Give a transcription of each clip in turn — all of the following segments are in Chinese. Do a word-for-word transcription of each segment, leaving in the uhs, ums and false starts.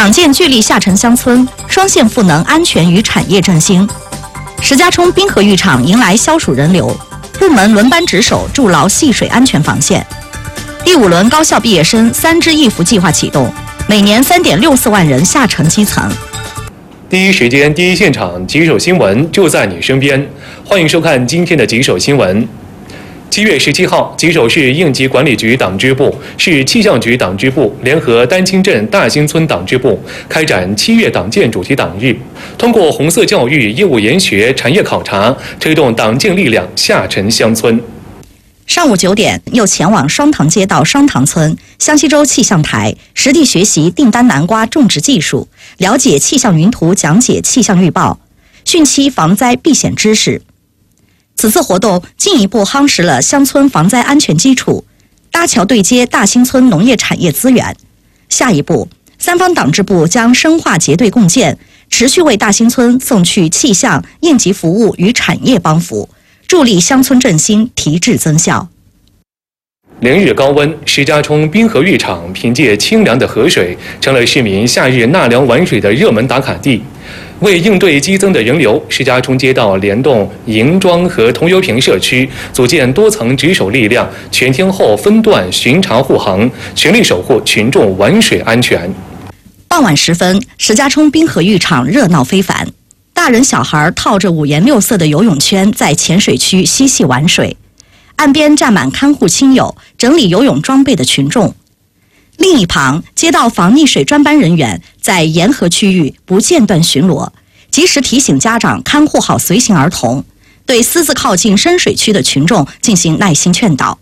党建聚力下沉乡村，双线赋能安全与产业振兴。石家庄滨河浴场迎来消暑人流，部门轮班值守，筑牢戏水安全防线。第五轮高校毕业生三支一扶计划启动，每年三点六四万人下沉基层。 第一时间、第一现场，棘手新闻就在你身边。欢迎收看今天的棘手新闻。七月十七号，棘手市应急管理局党支部、市气象局党支部联合丹青镇大兴村党支部开展七月党建主题党日，通过红色教育、业务研学、产业考察，推动党建力量下沉乡村。 上午九点，又前往双塘街道双塘村香溪洲气象台，实地学习订单南瓜种植技术，了解气象云图，讲解气象预报、汛期防灾避险知识。此次活动进一步夯实了乡村防灾安全基础，搭桥对接大兴村农业产业资源。下一步，三方党支部将深化结对共建，持续为大兴村送去气象、应急服务与产业帮扶，助力乡村振兴提质增效。 连日高温，石家庄滨河浴场凭借清凉的河水，成了市民夏日纳凉玩水的热门打卡地。为应对激增的人流，石家庄街道联动银庄和桐油坪社区，组建多层值守力量，全天候分段巡查护航，全力守护群众玩水安全。 傍晚时分，石家庄滨河浴场热闹非凡，大人小孩套着五颜六色的游泳圈在浅水区嬉戏玩水，岸边站满看护亲友、整理游泳装备的群众。另一旁，街道防溺水专班人员在沿河区域不间断巡逻，及时提醒家长看护好随行儿童，对私自靠近深水区的群众进行耐心劝导。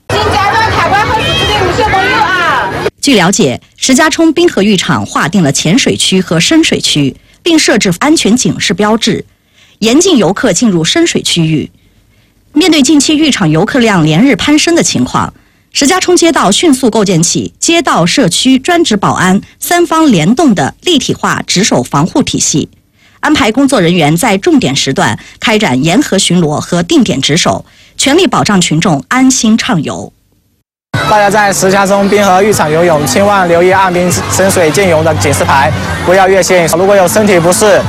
据了解，石家庄滨河浴场划定了浅水区和深水区，并设置安全警示标志，严禁游客进入深水区域。面对近期浴场游客量连日攀升的情况，石家庄街道迅速构建起街道、社区、专职保安三方联动的立体化值守防护体系，安排工作人员在重点时段开展沿河巡逻和定点值守，全力保障群众安心畅游。 大家在石家庄滨河浴场游泳，千万留意岸边深水见游的警示牌，不要越线。如果有身体不适